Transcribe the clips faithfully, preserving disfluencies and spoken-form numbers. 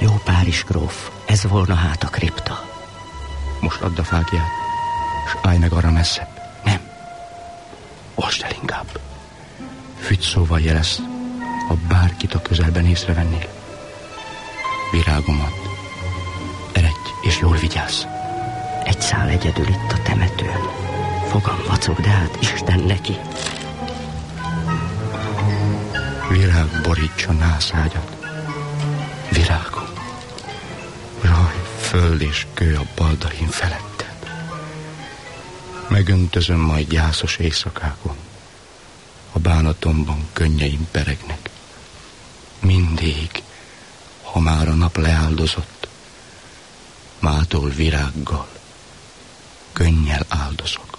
Jó Párizs gróf, ez volna hát a kripta. Most add a fákját, s állj meg arra messzebb. Nem. Olsd el inkább. Fügy szóval jelez, ha bárkit a közelben észrevennél. Virágomat. Eredj, és jól vigyázz. Egy szál egyedül itt a temetőn. Fogam vacog, de hát Isten neki. Virág borítsa nászágyat. Virágom. Raj, föld és kő a baldahin feletted. Megöntözöm majd gyászos éjszakákon. A bánatomban könnyeim peregnek. Mindig, ha már a nap leáldozott, mától virággal, könnyel áldozok.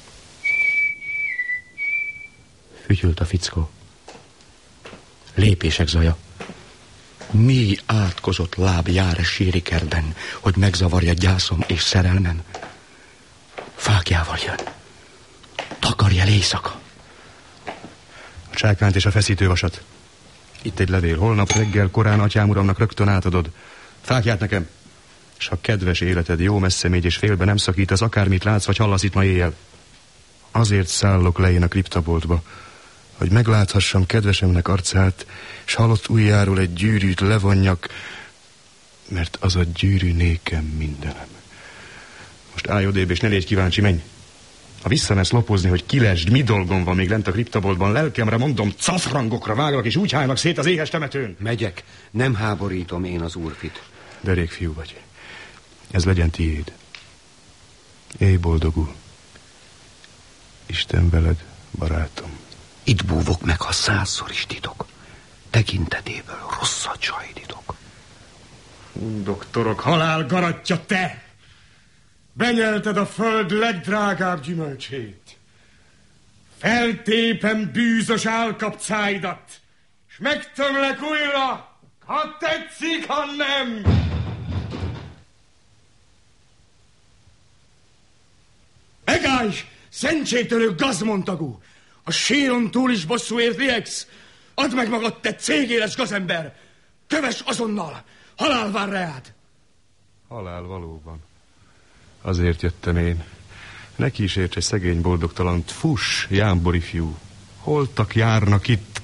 Fütyült a fickó. Lépések zaja. Mély átkozott láb jár a sérikerben, hogy megzavarja gyászom és szerelmem. Fákjával jön. Takarj el éjszaka. A csákányt és a feszítővasat. Itt egy levél. Holnap reggel korán atyám uramnak rögtön átadod. Fákját nekem. S ha kedves életed jó messze megy és félbe nem szakítasz, akármit látsz vagy hallasz itt ma éjjel. Azért szállok le én a kriptaboltba, hogy megláthassam kedvesemnek arcát, s halott ujjáról egy gyűrűt levonjak, mert az a gyűrű nékem mindenem. Most állj odébb, és ne légy kíváncsi, menj. Ha visszamesz lopozni, hogy kilesd, mi dolgom van még lent a kriptaboltban, lelkemre mondom, cafrangokra váglak, és úgy hálnak szét az éhes temetőn. Megyek, nem háborítom én az úrfit. Derék fiú vagy. Ez legyen tiéd. Élj boldogul. Isten veled, barátom. Itt búvok meg, ha százszor is titok. Tekintetéből rosszat sajtítok. Doktorok, halál garatja te! Benyelted a föld legdrágább gyümölcsét. Feltépem bűzös állkapcáidat, s megtömlek újra, ha tetszik, ha nem! Megállj, szentségtörő gazmontagú! A síron túl is bosszúért riegsz! Add meg magad, te cégéles gazember! Kövess azonnal! Halál vár reád! Halál valóban. Azért jöttem én. Ne kísérts egy szegény boldogtalant. Fuss, jámbori fiú. Holtak járnak itt.